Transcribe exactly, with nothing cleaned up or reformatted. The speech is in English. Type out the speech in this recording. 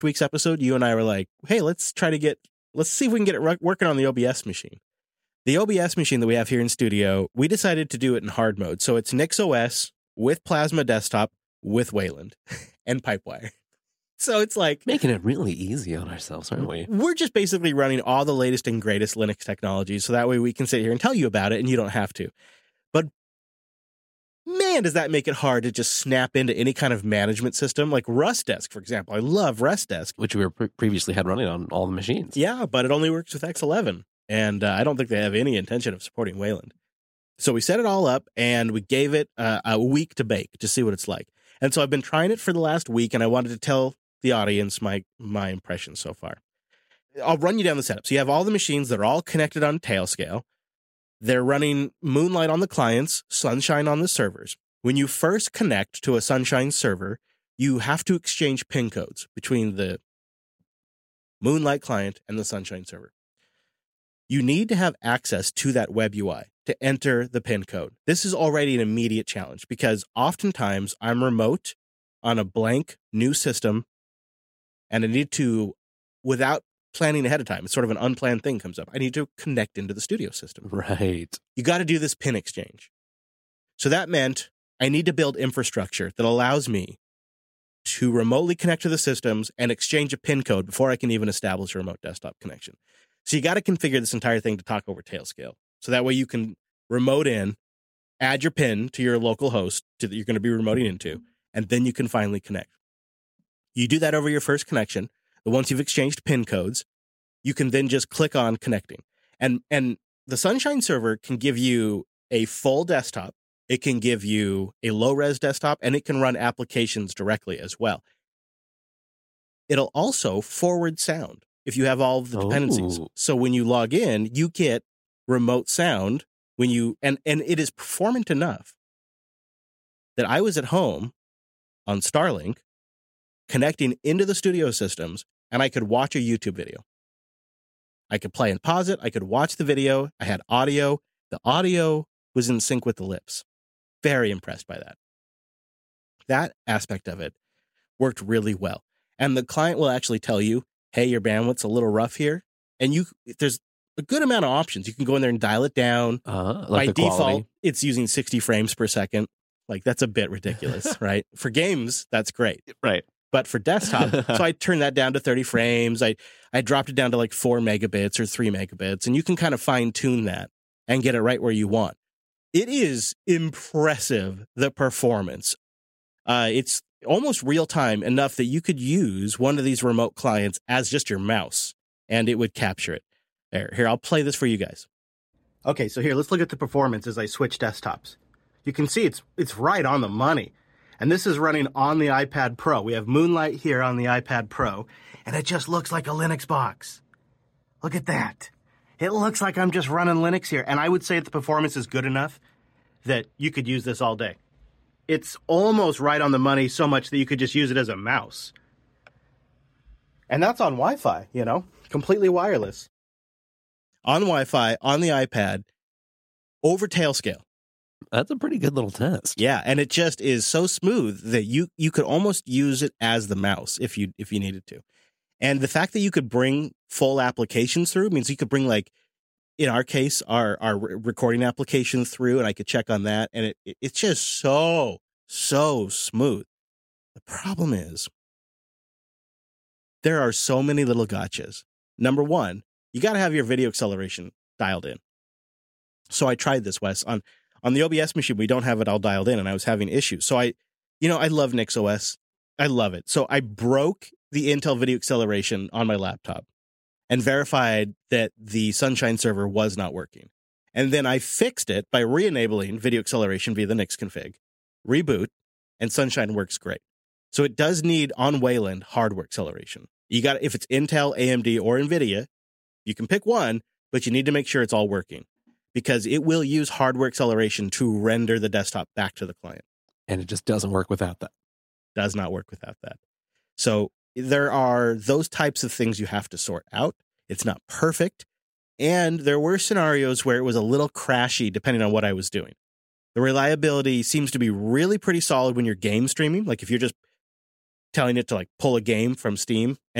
week's episode, you and I were like, hey, let's try to get, let's see if we can get it re- working on the O B S machine. The O B S machine that we have here in studio, we decided to do it in hard mode. So it's NixOS with Plasma Desktop with Wayland and Pipewire. So it's like... Making it really easy on ourselves, aren't we? We're just basically running all the latest and greatest Linux technologies, so that way we can sit here and tell you about it and you don't have to. But man, does that make it hard to just snap into any kind of management system, like RustDesk, for example. I love RustDesk. Which we were pre- previously had running on all the machines. Yeah, but it only works with X eleven. And uh, I don't think they have any intention of supporting Wayland. So we set it all up and we gave it uh, a week to bake to see what it's like. And so I've been trying it for the last week, and I wanted to tell the audience my my impressions so far. I'll run you down the setup. So you have all the machines that are all connected on Tailscale. They're running Moonlight on the clients, Sunshine on the servers. When you first connect to a Sunshine server, you have to exchange pin codes between the Moonlight client and the Sunshine server. You need to have access to that web U I to enter the pin code. This is already an immediate challenge because oftentimes I'm remote on a blank new system, and I need to, without planning ahead of time, it's sort of an unplanned thing comes up. I need to connect into the studio system. Right. You got to do this pin exchange. So that meant I need to build infrastructure that allows me to remotely connect to the systems and exchange a pin code before I can even establish a remote desktop connection. So you got to configure this entire thing to talk over Tailscale. So that way you can remote in, add your pin to your local host to that you're going to be remoting into, and then you can finally connect. You do that over your first connection. But once you've exchanged pin codes, you can then just click on connecting. And and the Sunshine server can give you a full desktop. It can give you a low-res desktop, and it can run applications directly as well. It'll also forward sound if you have all of the dependencies. Oh. So when you log in, you get remote sound when you and and it is performant enough that I was at home on Starlink connecting into the studio systems, and I could watch a YouTube video. I could play and pause it. I could watch the video. I had audio. The audio was in sync with the lips. Very impressed by that. That aspect of it worked really well. And the client will actually tell you, hey, your bandwidth's a little rough here. And you, there's a good amount of options. You can go in there and dial it down. Uh, like By the default, quality. it's using sixty frames per second. Like, that's a bit ridiculous, right? For games, that's great. Right. But for desktop, so I turned that down to thirty frames. I, I dropped it down to like four megabits or three megabits. And you can kind of fine tune that and get it right where you want. It is impressive, the performance. Uh, it's almost real time enough that you could use one of these remote clients as just your mouse and it would capture it. There, here, I'll play this for you guys. Okay, so here, let's look at the performance as I switch desktops. You can see it's it's right on the money. And this is running on the iPad Pro. We have Moonlight here on the iPad Pro, and it just looks like a Linux box. Look at that. It looks like I'm just running Linux here. And I would say the performance is good enough that you could use this all day. It's almost right on the money so much that you could just use it as a mouse. And that's on Wi-Fi, you know, completely wireless. On Wi-Fi, on the iPad, over Tailscale. That's a pretty good little test. Yeah, and it just is so smooth that you you could almost use it as the mouse if you if you needed to. And the fact that you could bring full applications through means you could bring, like, in our case, our our recording application through, and I could check on that. And it, it it's just so, so smooth. The problem is there are so many little gotchas. Number one, you got to have your video acceleration dialed in. So I tried this, Wes, on On the O B S machine, we don't have it all dialed in, and I was having issues. So I, you know, I love NixOS. I love it. So I broke the Intel video acceleration on my laptop and verified that the Sunshine server was not working. And then I fixed it by re-enabling video acceleration via the Nix config, reboot, and Sunshine works great. So it does need on Wayland hardware acceleration. You got, if it's Intel, A M D, or NVIDIA, you can pick one, but you need to make sure it's all working, because it will use hardware acceleration to render the desktop back to the client. And it just doesn't work without that. Does not work without that. So there are those types of things you have to sort out. It's not perfect. And there were scenarios where it was a little crashy depending on what I was doing. The reliability seems to be really pretty solid when you're game streaming. Like if you're just telling it to like pull a game from Steam.